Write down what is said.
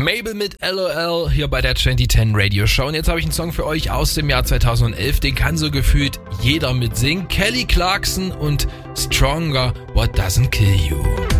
Mabel mit LOL hier bei der 2010 Radio Show. Und jetzt habe ich einen Song für euch aus dem Jahr 2011. Den kann so gefühlt jeder mitsingen. Kelly Clarkson und Stronger, What Doesn't Kill You.